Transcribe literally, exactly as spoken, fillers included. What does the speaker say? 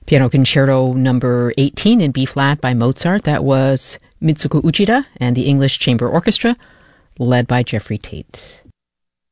Piano Concerto number eighteen in B-flat by Mozart. That was Mitsuko Uchida and the English Chamber Orchestra, led by Jeffrey Tate.